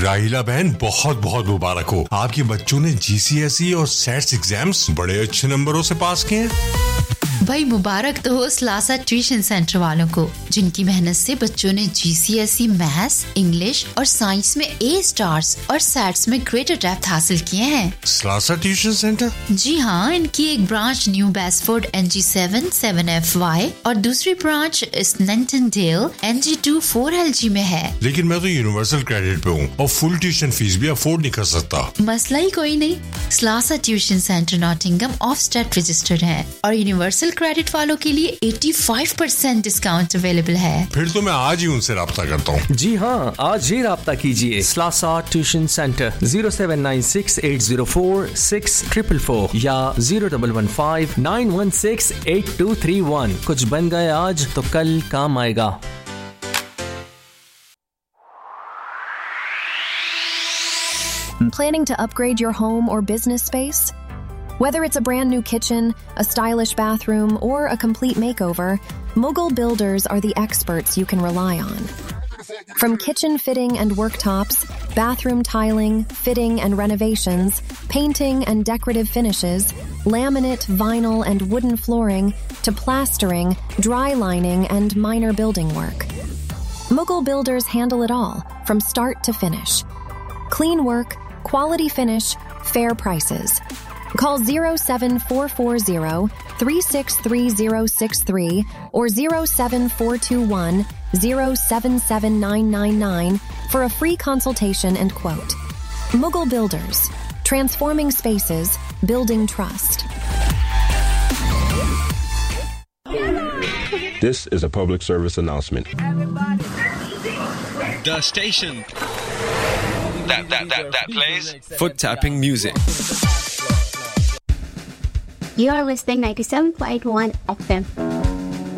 राहिला बहन बहुत बहुत मुबारक हो, आपके बच्चों ने GCSE और SATs एग्जाम्स बड़े अच्छे नंबरों से पास किए हैं। भाई मुबारक तो हो स्लासा ट्यूशन सेंटर वालों को, जिनकी मेहनत से बच्चों ने GCSE मैथ्स, इंग्लिश और साइंस में A स्टार्स और SATs में ग्रेटर डेप्थ हासिल किए हैं। स्लासा ट्यूशन सेंटर? जी हाँ, इनकी एक ब्रांच न्यू बेस्फोर्ड NG7 7FY और दूसरी ब्रांच स्नेंटनडेल NG2 4LG में है। लेकिन मैं तो यूनिवर्सल क्रेडिट पे हूँ और फुल ट्यूशन फीस भी अफोर्ड नहीं कर सकता। मसला ही कोई नहीं, स्लासा tuition centre Nottingham of state registered है और यूनिवर्सल क्रेडिट वालों के लिए 85% डिस्काउंट अवेलेबल है। फिर तो मैं आज ही उनसे राब्ता करता हूँ। जी हाँ, आज ही राब्ता कीजिए। स्लासा ट्यूशन सेंटर 0796804644 या 0115916823 कुछ बन गए आज तो कल काम आएगा। Planning to upgrade your home or business space? Whether it's a brand new kitchen, a stylish bathroom, or a complete makeover, Mughal Builders are the experts you can rely on. From kitchen fitting and worktops, bathroom tiling, fitting and renovations, painting and decorative finishes, laminate, vinyl, and wooden flooring, to plastering, dry lining, and minor building work. Mughal Builders handle it all, from start to finish. Clean work, quality finish, fair prices. Call 07440-363063 or 07421-077999 for a free consultation and quote. Mughal Builders. Transforming spaces, building trust. This is a public service announcement. The station that plays foot tapping music. You are listening 97.1 FM.